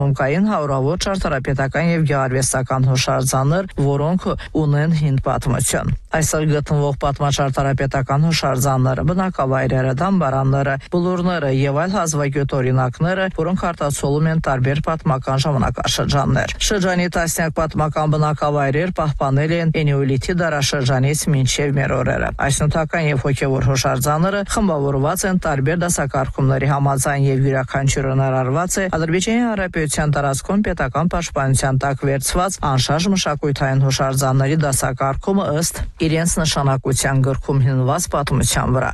Կային հարյուրավոր ճարտարապետական եւ գեղարվեստական հուշարձաններ, որոնք ունեն հին պատմություն։ Այստեղ գտնվող պատմաճարտարապետական հուշարձանները, բնակավայրերը, դամբարանները, բլուրները եւ այլ հազվագյուտ օրինակները, որոնք արտացոլում են տարբեր պատմական ժամանակաշրջաններ։ Շրջանի տասնյակ պատմական բնակավայրեր պահպանել են էնեոլիթի դարաշրջանից մինչև մեր օրերը։ Այս նյութական եւ հոգեվոր հուշարձանները խմբավորված են տարբեր դասակարգումների համաձայն եւ յուրաքանչյուրը ներառված է Ադրբեջանի Հանրապետության տարածքում պետական պաշտպանության տակ վերցված անշարժ մշակութային հուշարձանների դասակարգումը ըստ իրենց նշանակության գրքում հիմնված պատմության վրա։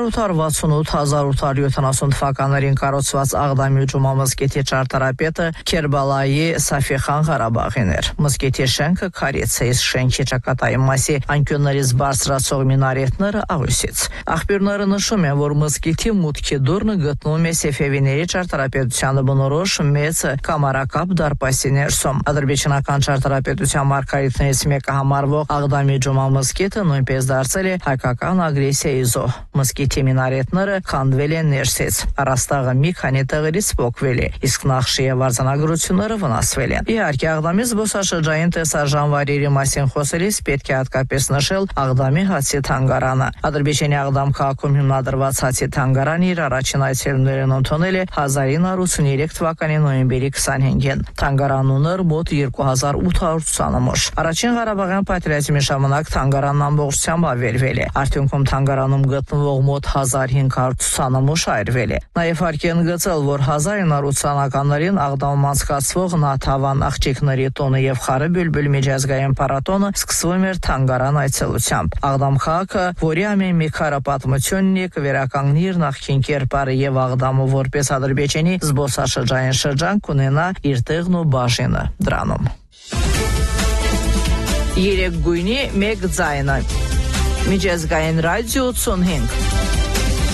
1868-1870 թվականներին կառուցված Աղդամի Ջումա մզկիթի ճարտարապետը Քերբալայի Սաֆիխան Ղարաբաղին էր։ Մզկիթի շենքը քարից է, իսկ շենքի ճակատային մասի անկյուններից բարձրացող մինարետները աղյուսից։ Աղբյուրները նշում են, որ մզկիթի մուտքի դուռը գտնվում է Սեֆևիների ճարտարապետությանը բնորոշ մեծ կամարակապ դարպասի ներսում։ Ադրբեջանական ճարտարապետության մարգարիտներից մեկը համարվող Աղդամի Ջումա մզկիթը նույնպես դարձել է հայկական ագրեսիայի զոհ։ Մզկիթի մինարետները քանդվել են ներսից, առաստաղը մի քանի տեղերից փոկվել է, իսկ նախշի եւ արձանագրությունները վնասվել են։ Իհարկե, Աղդամի զբոսաշրջային տեսարժանվայրերի մասին խոսելիս պետք է հատկապես նշել Աղդամի հացի թանգարանը։ Ադրբեջանի Աղդամ քաղաքում հիմնադրված հացի թանգարանը իր առաջին այցելուներն ընդունել է 1983 թվականի նոյեմբերի 25-ին։ Թանգարանն ուներ մոտ 2800 ցուցանմուշ։ Առաջին Ղարաբաղյան պատերազմի ժամանակ թանգարանն ամբողջությամբ ավերվել է։ Արդյունքում թանգարանում գտնվող մոտ 1500 ցուցանմուշ այրվել է։ Նաև հարկ է ընդգծել, որ 1980-ականներին Աղդամում անցկացվող Նաթավան աղջիկների տոնը եւ Խարը Բյուլբյուլ միջազգային փառատոնը սկսվում էր թանգարան այցելությամբ։ Աղդամ քաղաքը, որի ամեն մի քարը պատմությունն է, կվերականգնի իր նախկին կերպարը եւ Աղդամը որպես Ադրբեջանի զբոսաշրջային շրջան կունենա իր տեղն ու բաժինը դրանում։ Երեք գույնի մեկ ձայնը։ Միջազգային ռադիո 85